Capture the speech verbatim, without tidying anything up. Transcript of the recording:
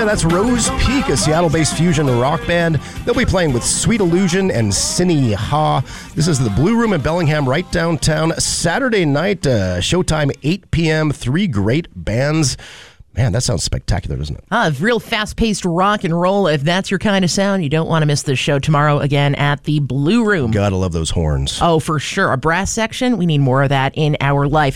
that's Rose Peak, a Seattle-based fusion rock band. They'll be playing with Sweet Illusion and Cine Ha. This is the Blue Room in Bellingham, right downtown. Saturday night, uh, showtime eight p.m., three great bands. Man, that sounds spectacular, doesn't it? Uh, real fast-paced rock and roll. If that's your kind of sound, you don't want to miss this show tomorrow again at the Blue Room. Gotta love those horns. Oh, for sure. A brass section, we need more of that in our life.